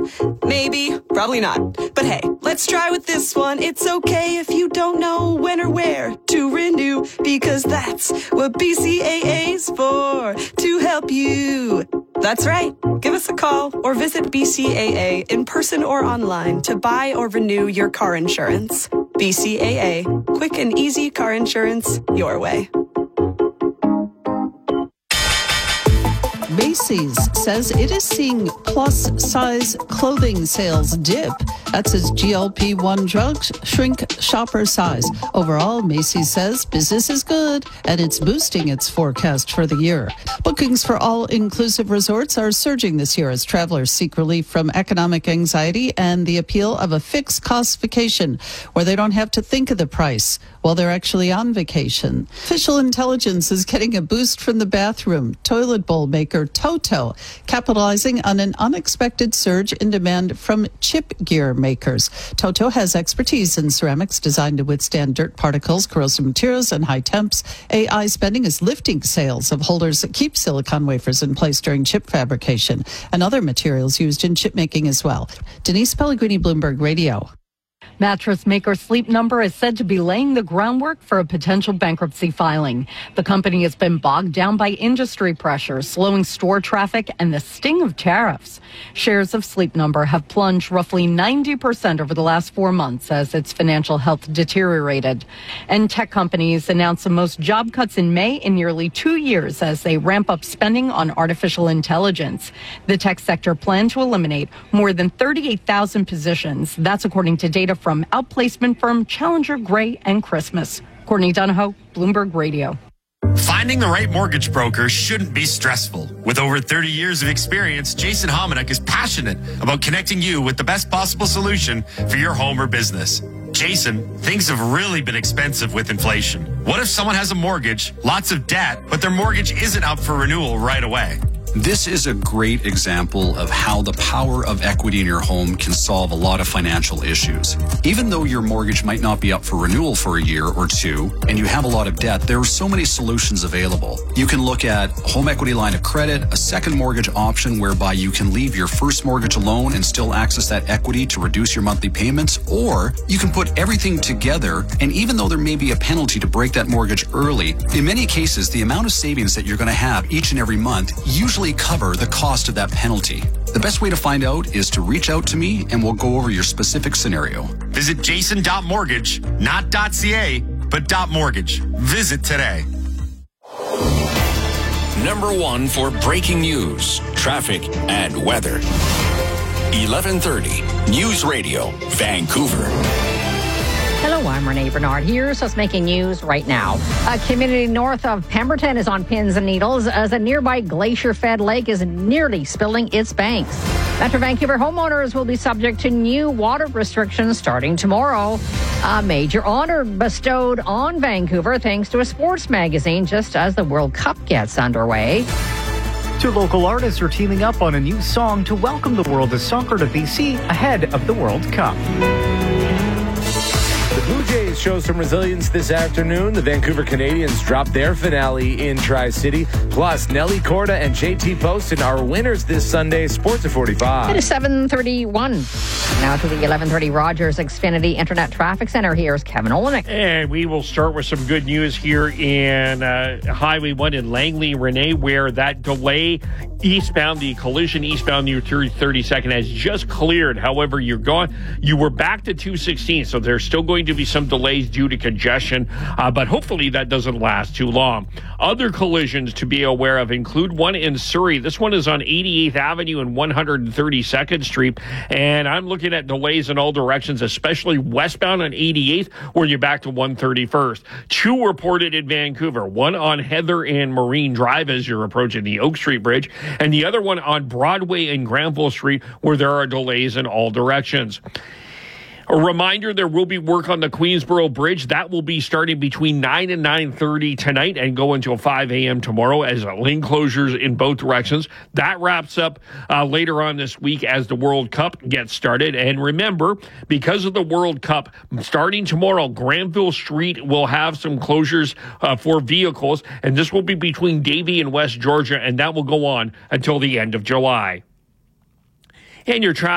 Maybe, probably not. But hey, let's try with this one. It's okay if you don't know when or where to renew, because that's what BCAA's for, to help you. That's right. Give us a call or visit BCAA in person or online to buy or renew your car insurance. BCAA. Quick and easy car insurance your way. Macy's says it is seeing plus-size clothing sales dip. That's as GLP-1 drugs shrink shopper size. Overall, Macy's says business is good, and it's boosting its forecast for the year. Bookings for all-inclusive resorts are surging this year as travelers seek relief from economic anxiety and the appeal of a fixed-cost vacation where they don't have to think of the price while they're actually on vacation. Official intelligence is getting a boost from the bathroom toilet bowl maker Toto, capitalizing on an unexpected surge in demand from chip gear makers. Toto has expertise in ceramics designed to withstand dirt particles, corrosive materials, and high temps. AI spending is lifting sales of holders that keep silicon wafers in place during chip fabrication and other materials used in chip making as well. Denise Pellegrini, Bloomberg Radio. Mattress maker Sleep Number is said to be laying the groundwork for a potential bankruptcy filing. The company has been bogged down by industry pressures, slowing store traffic, and the sting of tariffs. Shares of Sleep Number have plunged roughly 90% over the last 4 months as its financial health deteriorated. And tech companies announced the most job cuts in May in nearly 2 years as they ramp up spending on artificial intelligence. The tech sector planned to eliminate more than 38,000 positions. That's according to data from outplacement firm Challenger, Gray and Christmas. Courtney Donahoe, Bloomberg Radio. Finding the right mortgage broker shouldn't be stressful. With over 30 years of experience, Jason Hominick is passionate about connecting you with the best possible solution for your home or business. Jason, things have really been expensive with inflation. What if someone has a mortgage, lots of debt, but their mortgage isn't up for renewal right away? This is a great example of how the power of equity in your home can solve a lot of financial issues. Even though your mortgage might not be up for renewal for a year or two, and you have a lot of debt, there are so many solutions available. You can look at home equity line of credit, a second mortgage option whereby you can leave your first mortgage alone and still access that equity to reduce your monthly payments, or you can put everything together, and even though there may be a penalty to break that mortgage early, in many cases, the amount of savings that you're going to have each and every month usually cover the cost of that penalty. The best way to find out is to reach out to me and we'll go over your specific scenario. Visit jason.mortgage, not .ca, but .mortgage. Visit today. Number one for breaking news, traffic, and weather. 1130 News Radio, Vancouver. Hello, I'm Renee Bernard. Here's what's making news right now. A community north of Pemberton is on pins and needles as a nearby glacier-fed lake is nearly spilling its banks. Metro Vancouver homeowners will be subject to new water restrictions starting tomorrow. A major honor bestowed on Vancouver thanks to a sports magazine just as the World Cup gets underway. Two local artists are teaming up on a new song to welcome the world of soccer to BC ahead of the World Cup. The Blue Jays show some resilience this afternoon. The Vancouver Canadians dropped their finale in Tri-City. Plus, Nelly Corda and JT Poston are winners this Sunday. Sports at 45. It is 7:31. Now to the 1130 Rogers Xfinity Internet Traffic Center. Here's Kevin Olenek. And we will start with some good news here in Highway 1 in Langley, Renee, where that delay eastbound, the collision eastbound near 32nd has just cleared. However, you were back to 216, so there's still going to be some delays due to congestion, but hopefully that doesn't last too long. Other collisions to be aware of include one in Surrey. This one is on 88th Avenue and 132nd Street, and I'm looking at delays in all directions, especially westbound on 88th, where you're back to 131st. Two reported in Vancouver, one on Heather and Marine Drive as you're approaching the Oak Street Bridge, and the other one on Broadway and Granville Street, where there are delays in all directions. A reminder, there will be work on the Queensboro Bridge. That will be starting between 9 and 9:30 tonight and go until 5 a.m. tomorrow as lane closures in both directions. That wraps up later on this week as the World Cup gets started. And remember, because of the World Cup, starting tomorrow, Granville Street will have some closures for vehicles, and this will be between Davie and West Georgia, and that will go on until the end of July. And your traffic